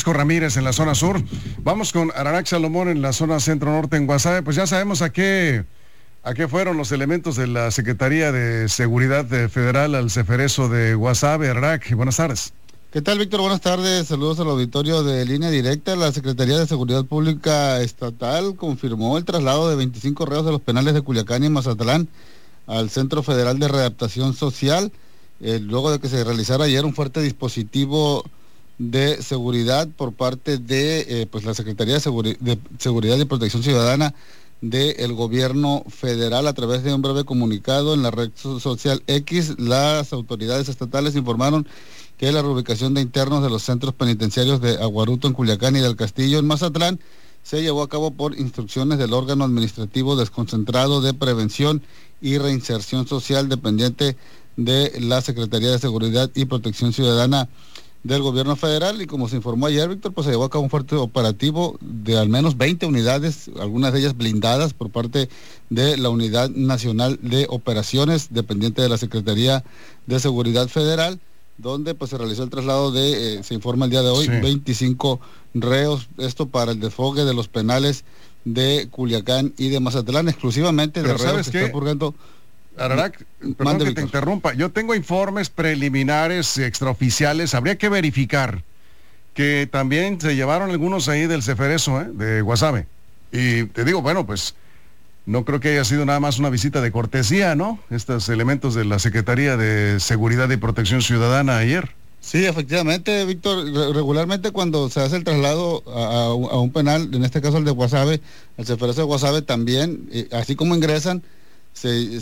Francisco Ramírez en la zona sur. Vamos con Ararac Salomón en la zona centro-norte en Guasave. Pues ya sabemos a qué fueron los elementos de la Secretaría de Seguridad Federal al Ceferezo de Guasave. Ararac, buenas tardes. ¿Qué tal, Víctor? Buenas tardes. Saludos al auditorio de Línea Directa. La Secretaría de Seguridad Pública Estatal confirmó el traslado de 25 reos de los penales de Culiacán y Mazatlán al Centro Federal de Readaptación Social, luego de que se realizara ayer un fuerte dispositivo de seguridad por parte de la Secretaría de Seguridad y Protección Ciudadana del Gobierno Federal. A través de un breve comunicado en la red social X, las autoridades estatales informaron que la reubicación de internos de los centros penitenciarios de Aguaruto en Culiacán y del Castillo en Mazatlán se llevó a cabo por instrucciones del órgano administrativo desconcentrado de prevención y reinserción social dependiente de la Secretaría de Seguridad y Protección Ciudadana del Gobierno Federal. Y como se informó ayer, Víctor, pues se llevó a cabo un fuerte operativo de al menos 20 unidades, algunas de ellas blindadas por parte de la Unidad Nacional de Operaciones dependiente de la Secretaría de Seguridad Federal, donde pues se realizó el traslado de, se informa el día de hoy, 25 reos, esto para el desfogue de los penales de Culiacán y de Mazatlán, exclusivamente de reos que están purgando. Ararac, perdón que te interrumpa, yo tengo informes preliminares extraoficiales, habría que verificar que también se llevaron algunos ahí del Ceferezo, de Guasave, y te digo, bueno, pues no creo que haya sido nada más una visita de cortesía, ¿no? Estos elementos de la Secretaría de Seguridad y Protección Ciudadana ayer. Sí, efectivamente, Víctor, regularmente cuando se hace el traslado a un penal, en este caso el de Guasave, el Ceferezo de Guasave también, así como ingresan, se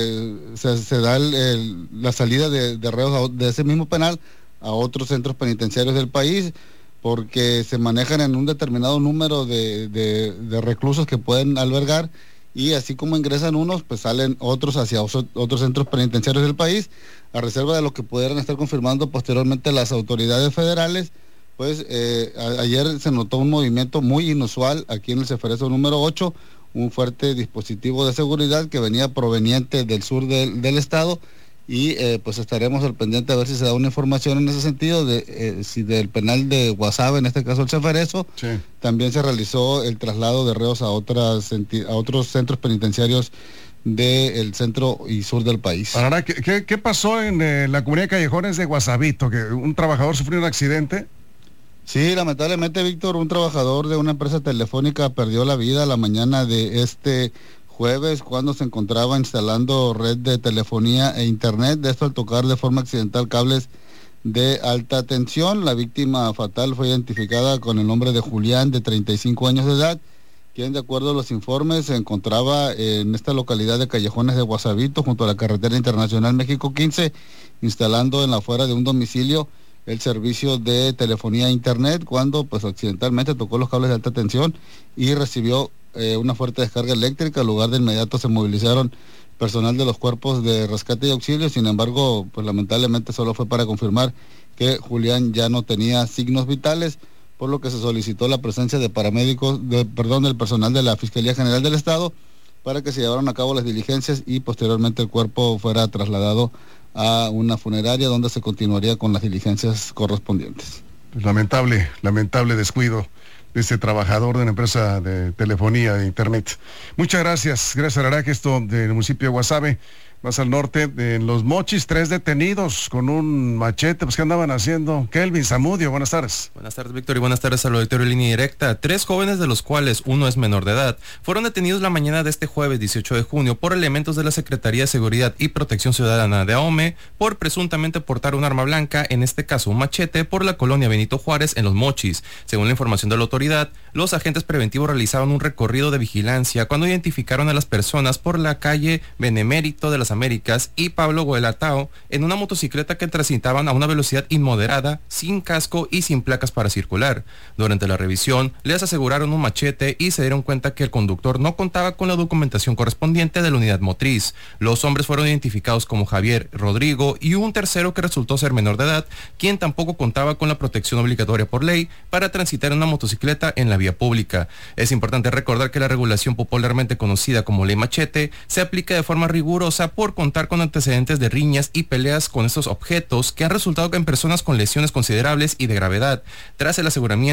da la salida de reos de ese mismo penal a otros centros penitenciarios del país, porque se manejan en un determinado número de reclusos que pueden albergar, y así como ingresan unos, pues salen otros hacia otros centros penitenciarios del país, a reserva de lo que pudieran estar confirmando posteriormente las autoridades federales. Pues ayer se notó un movimiento muy inusual aquí en el Ceferezo número 8, un fuerte dispositivo de seguridad que venía proveniente del sur del estado, y pues estaremos al pendiente a ver si se da una información en ese sentido de si del penal de Guasave, en este caso el Ceferezo, también se realizó el traslado de reos a otros centros penitenciarios del centro y sur del país. Ahora, ¿qué pasó en la comunidad de Callejones de Guasavito? ¿Que un trabajador sufrió un accidente? Sí, lamentablemente, Víctor, un trabajador de una empresa telefónica perdió la vida la mañana de este jueves cuando se encontraba instalando red de telefonía e internet, de esto al tocar de forma accidental cables de alta tensión. La víctima fatal fue identificada con el nombre de Julián, de 35 años de edad, quien, de acuerdo a los informes, se encontraba en esta localidad de Callejones de Guasavito, junto a la carretera internacional México 15, instalando en la afuera de un domicilio el servicio de telefonía e internet, cuando pues accidentalmente tocó los cables de alta tensión y recibió una fuerte descarga eléctrica. Al lugar de inmediato se movilizaron personal de los cuerpos de rescate y auxilio. Sin embargo, pues lamentablemente solo fue para confirmar que Julián ya no tenía signos vitales, por lo que se solicitó la presencia de del personal de la Fiscalía General del Estado para que se llevaran a cabo las diligencias y posteriormente el cuerpo fuera trasladado a una funeraria donde se continuaría con las diligencias correspondientes. Pues lamentable descuido de este trabajador de una empresa de telefonía e internet. Muchas gracias, Ararac. Esto del municipio de Guasave. Más al norte, en Los Mochis, 3 detenidos con un machete. Pues, ¿qué andaban haciendo? Kelvin Zamudio, buenas tardes. Buenas tardes, Víctor, y buenas tardes al auditorio de Línea Directa. 3 jóvenes, de los cuales uno es menor de edad, fueron detenidos la mañana de este jueves 18 de junio por elementos de la Secretaría de Seguridad y Protección Ciudadana de AOME por presuntamente portar un arma blanca, en este caso un machete, por la colonia Benito Juárez en Los Mochis. Según la información de la autoridad, los agentes preventivos realizaron un recorrido de vigilancia cuando identificaron a las personas por la calle Benemérito de las Américas y Pablo Guelatao en una motocicleta que transitaban a una velocidad inmoderada, sin casco y sin placas para circular. Durante la revisión, les aseguraron un machete y se dieron cuenta que el conductor no contaba con la documentación correspondiente de la unidad motriz. Los hombres fueron identificados como Javier, Rodrigo y un tercero que resultó ser menor de edad, quien tampoco contaba con la protección obligatoria por ley para transitar en una motocicleta en la vía pública. Es importante recordar que la regulación popularmente conocida como Ley Machete se aplica de forma rigurosa por contar con antecedentes de riñas y peleas con estos objetos que han resultado en personas con lesiones considerables y de gravedad. Tras el aseguramiento